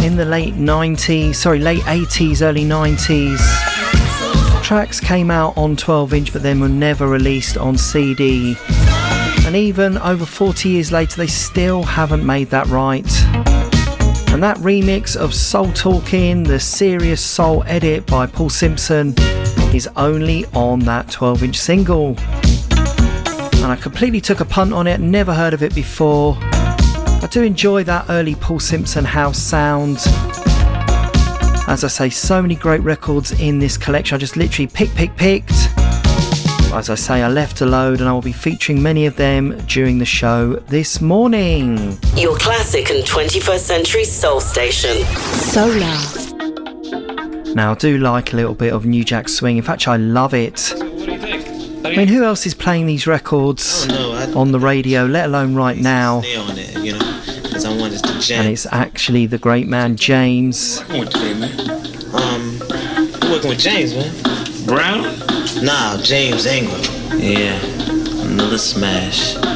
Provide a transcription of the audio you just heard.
in the late 80s, early 90s. Tracks came out on 12-inch but then were never released on CD. And even over 40 years later, they still haven't made that right. And that remix of Soul Talking, the Serious Soul edit by Paul Simpson, is only on that 12-inch single. And I completely took a punt on it, never heard of it before. I do enjoy that early Paul Simpson house sound. As I say, so many great records in this collection. I just literally picked. As I say, I left a load and I will be featuring many of them during the show this morning. Your classic and 21st century soul station. Solar. Now, I do like a little bit of New Jack Swing. In fact, I love it. What do you think? I mean, who else is playing these records on the radio, let alone right now? On it, you know, 'cause I want it to jam. And it's actually the great man James. I'm working with James, man. Brown? Nah, James Ingram. Yeah, another smash.